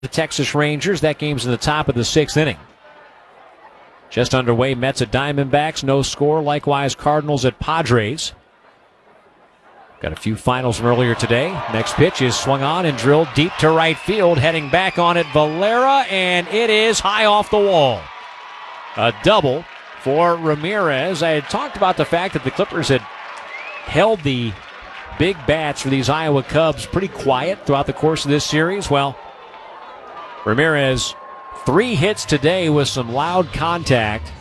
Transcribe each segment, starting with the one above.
the Texas Rangers. That game's in the top of the 6th inning. Just underway, Mets at Diamondbacks, no score. Likewise, Cardinals at Padres. Got a few finals from earlier today. Next pitch is swung on and drilled deep to right field. Heading back on it, Valera, and it is high off the wall. A double for Ramirez. I had talked about the fact that the Clippers had held the big bats for these Iowa Cubs pretty quiet throughout the course of this series. Well, Ramirez, 3 hits today with some loud contact.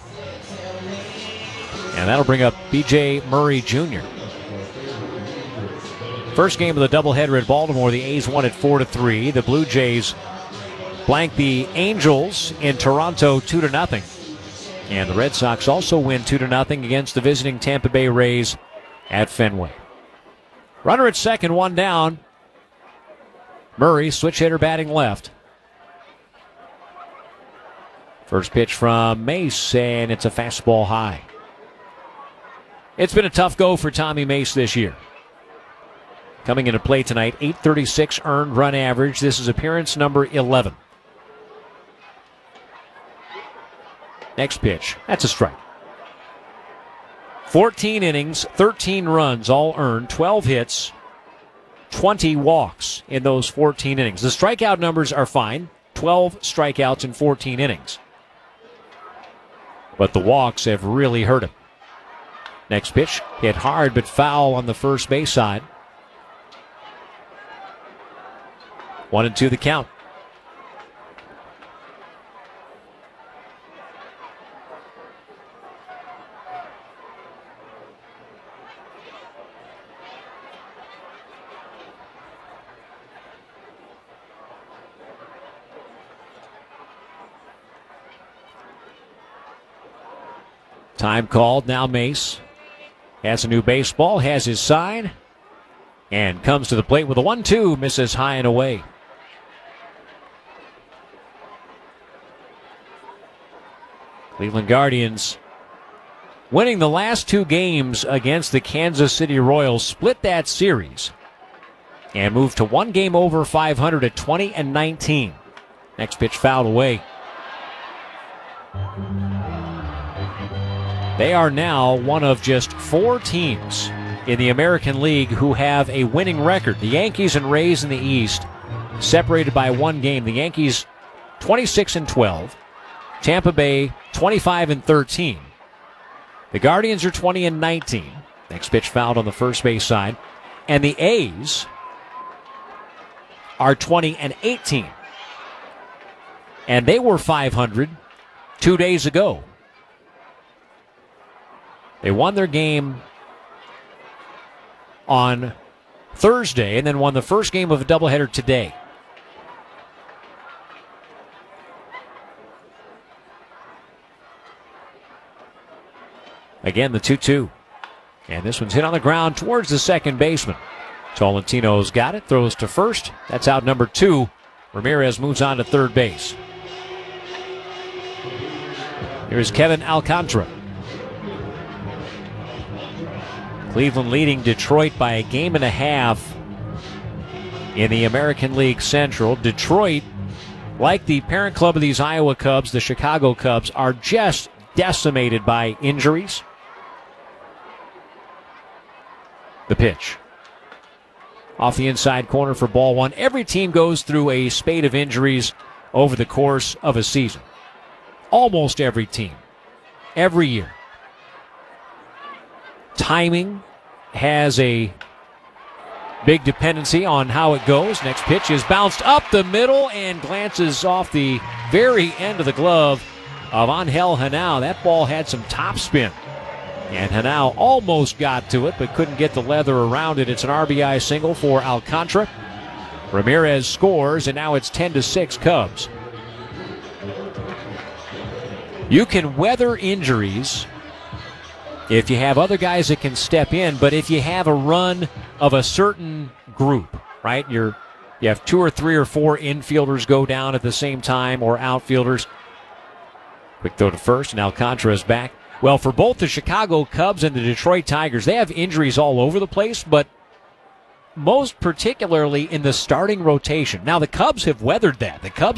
And that'll bring up B.J. Murray Jr. First game of the doubleheader at Baltimore, the A's won it 4-3. The Blue Jays blanked the Angels in Toronto 2-0. And the Red Sox also win 2-0 against the visiting Tampa Bay Rays at Fenway. Runner at second, 1 down. Murray, switch hitter, batting left. First pitch from Mace, and it's a fastball high. It's been a tough go for Tommy Mace this year. Coming into play tonight, 836 earned run average. This is appearance number 11. Next pitch. That's a strike. 14 innings, 13 runs, all earned, 12 hits, 20 walks in those 14 innings. The strikeout numbers are fine. 12 strikeouts in 14 innings. But the walks have really hurt him. Next pitch, hit hard but foul on the first base side. 1-2 the count. Time called. Now Mace has a new baseball, has his sign, and comes to the plate with a 1-2, misses high and away. Cleveland Guardians winning the last 2 games against the Kansas City Royals, split that series, and moved to 1 game over 500 at 20-19. Next pitch fouled away. They are now one of just 4 teams in the American League who have a winning record. The Yankees and Rays in the East separated by 1 game. The Yankees 26-12. Tampa Bay 25-13. The Guardians are 20-19. Next pitch fouled on the first base side. And the A's are 20-18. And they were 500 2 days ago. They won their game on Thursday and then won the first game of a doubleheader today. Again, the 2-2. And this one's hit on the ground towards the second baseman. Tolentino's got it, throws to first. That's out number 2. Ramirez moves on to third base. Here's Kevin Alcantara. Cleveland leading Detroit by a game and a half in the American League Central. Detroit, like the parent club of these Iowa Cubs, the Chicago Cubs, are just decimated by injuries. The pitch. Off the inside corner for ball 1. Every team goes through a spate of injuries over the course of a season. Almost every team. Every year. Timing has a big dependency on how it goes. Next pitch is bounced up the middle and glances off the very end of the glove of Angel Henao. That ball had some top spin. And Henao almost got to it, but couldn't get the leather around it. It's an RBI single for Alcantara. Ramirez scores, and now it's 10-6 Cubs. You can weather injuries if you have other guys that can step in, but if you have a run of a certain group, right? You have 2 or 3 or 4 infielders go down at the same time, or outfielders. Quick throw to first, and Alcantara is back. Well, for both the Chicago Cubs and the Detroit Tigers, they have injuries all over the place, but most particularly in the starting rotation. Now, the Cubs have weathered that. The Cubs